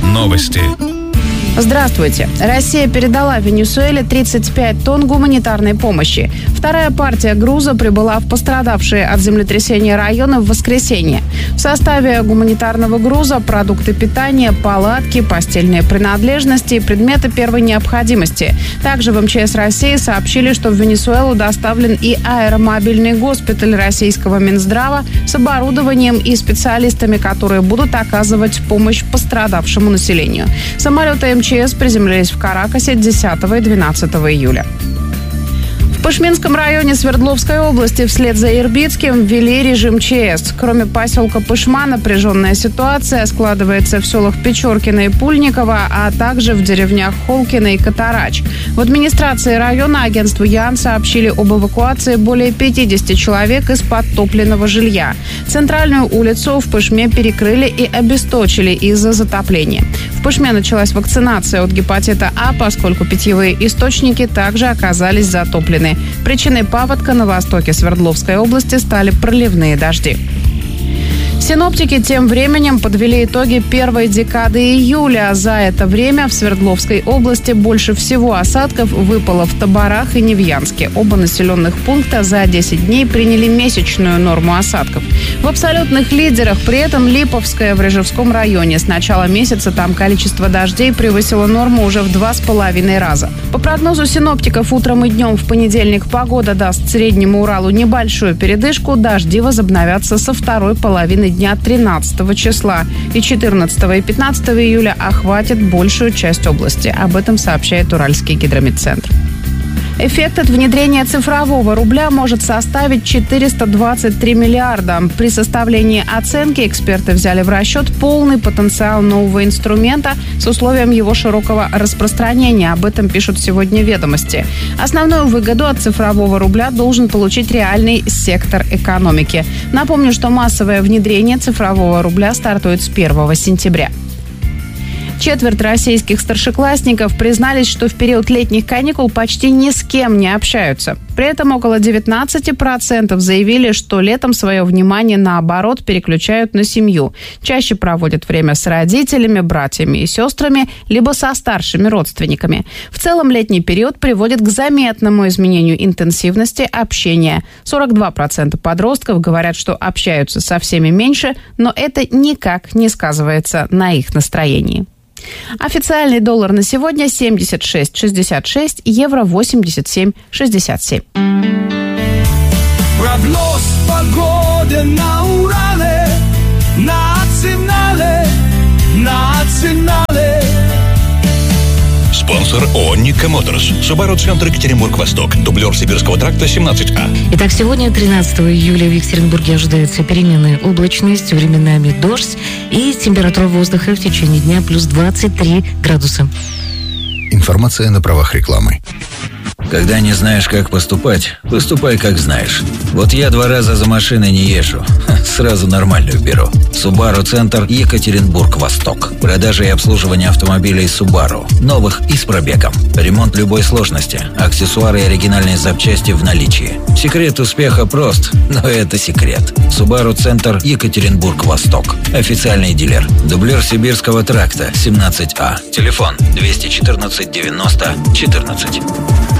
Новости. Здравствуйте. Россия передала Венесуэле 35 тонн гуманитарной помощи. Вторая партия груза прибыла в пострадавшие от землетрясения районы в воскресенье. В составе гуманитарного груза продукты питания, палатки, постельные принадлежности и предметы первой необходимости. Также в МЧС России сообщили, что в Венесуэлу доставлен и аэромобильный госпиталь российского Минздрава с оборудованием и специалистами, которые будут оказывать помощь пострадавшему населению. Самолеты МЧС приземлились в Каракасе 10 и 12 июля. В Пышминском районе Свердловской области вслед за Ирбитским ввели режим ЧС. Кроме поселка Пышма, напряженная ситуация складывается в селах Печоркино и Пульниково, а также в деревнях Холкино и Катарач. В администрации района агентству ЯН сообщили об эвакуации более 50 человек из подтопленного жилья. Центральную улицу в Пышме перекрыли и обесточили из-за затопления. В Пышме началась вакцинация от гепатита А, поскольку питьевые источники также оказались затоплены. Причиной паводка на востоке Свердловской области стали проливные дожди. Синоптики тем временем подвели итоги первой декады июля. За это время в Свердловской области больше всего осадков выпало в Табарах и Невьянске. Оба населенных пункта за 10 дней приняли месячную норму осадков. В абсолютных лидерах при этом Липовская в Рыжевском районе. С начала месяца там количество дождей превысило норму уже в 2,5 раза. По прогнозу синоптиков, утром и днем в понедельник погода даст Среднему Уралу небольшую передышку. Дожди возобновятся со второй половины дня 13 числа. И 14 и 15 июля охватит большую часть области. Об этом сообщает Уральский гидрометцентр. Эффект от внедрения цифрового рубля может составить 423 миллиарда. При составлении оценки эксперты взяли в расчет полный потенциал нового инструмента с условием его широкого распространения. Об этом пишут сегодня «Ведомости». Основную выгоду от цифрового рубля должен получить реальный сектор экономики. Напомню, что массовое внедрение цифрового рубля стартует с 1 сентября. Четверть российских старшеклассников признались, что в период летних каникул почти ни с кем не общаются. При этом около 19% заявили, что летом свое внимание, наоборот, переключают на семью. Чаще проводят время с родителями, братьями и сестрами, либо со старшими родственниками. В целом летний период приводит к заметному изменению интенсивности общения. 42% подростков говорят, что общаются со всеми меньше, но это никак не сказывается на их настроении. Официальный доллар на сегодня 76,66, евро 87,67. Прогноз погоды на Урале, национале. Спонсор ООО «Ника Моторс». Субару-центр Екатеринбург-Восток. Дублер Сибирского тракта 17А. Итак, сегодня, 13 июля, в Екатеринбурге ожидается переменная облачность, временами дождь и температура воздуха в течение дня плюс 23 градуса. Информация на правах рекламы. Когда не знаешь, как поступать, поступай, как знаешь. Вот я 2 раза за машиной не езжу. Сразу нормальную беру. Субару-центр Екатеринбург-Восток. Продажа и обслуживание автомобилей Субару. Новых и с пробегом. Ремонт любой сложности. Аксессуары и оригинальные запчасти в наличии. Секрет успеха прост, но это секрет. Субару-центр Екатеринбург-Восток. Официальный дилер. Дублер Сибирского тракта 17А. Телефон 214 90 14.